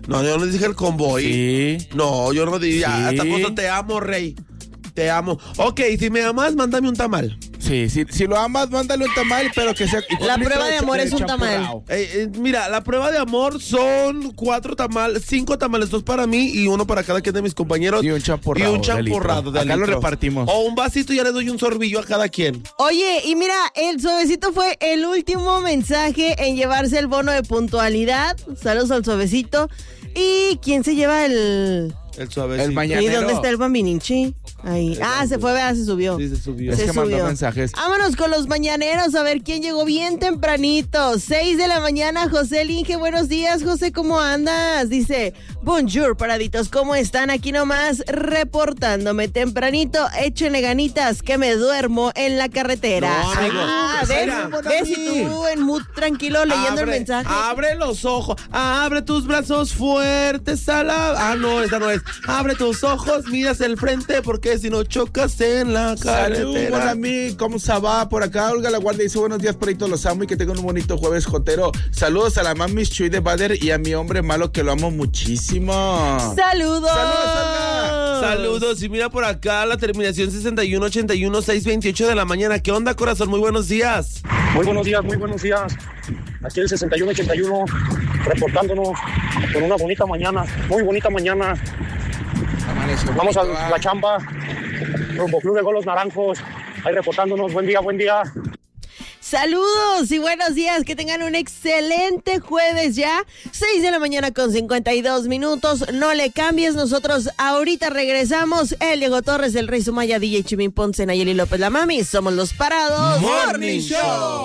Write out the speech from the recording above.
No, yo no dije el convoy. Sí. No, yo no diría. Sí. Hasta cuando te amo, rey. Te amo. Ok, si me amas, mándame un tamal. Sí, si lo amas, mándale un tamal, pero que sea... La prueba de amor es un tamal. Mira, la prueba de amor son 5 tamales, 2 para mí y 1 para cada quien de mis compañeros. Y un champurrado. de Acá lo litro. repartimos. O un vasito y ya le doy un sorbillo a cada quien. Oye, y mira, el suavecito fue el último mensaje en llevarse el bono de puntualidad. Saludos al suavecito. ¿Y quién se lleva el suavecito. El mañanero. ¿Y dónde está el bambinichi? Ahí. Se fue, se subió. Sí, se subió. Es Se que mandó subió. mensajes. Vámonos con los mañaneros a ver quién llegó bien tempranito. 6 de la mañana, José Linge. Buenos días, José, ¿cómo andas? Dice, bonjour, paraditos, ¿cómo están? Aquí nomás reportándome tempranito. Échenle ganitas que me duermo en la carretera. No, amigo. ¿Ves si tú en mood tranquilo leyendo el mensaje? Abre los ojos, abre tus brazos fuertes a la... no, esa no es. Abre tus ojos, miras el frente, porque si no chocas en la Salud, carretera. hola, mi, ¿cómo se va? Por acá, Olga La Guardia dice, buenos días, perrito, los amo y que tengan un bonito jueves jotero. Saludos a la mami Chuy de Bader y a mi hombre malo que lo amo muchísimo. ¡Saludos! ¡Saludos, Olga! Saludos, y mira por acá la terminación 6181 628 de la mañana. ¿Qué onda, corazón? Muy buenos días. Muy buenos días, muy buenos días. Aquí el 6181, reportándonos con una bonita mañana, muy bonita mañana. Vamos a la chamba, rumbo Club de Golos Naranjos, ahí reportándonos. Buen día, buen día. Saludos y buenos días, que tengan un excelente jueves ya, 6 de la mañana con 52 minutos, no le cambies, nosotros ahorita regresamos, el Diego Torres, el Rey Sumaya, DJ Chimín Ponce, Nayeli López, la Mami, somos los Parados Morning Show.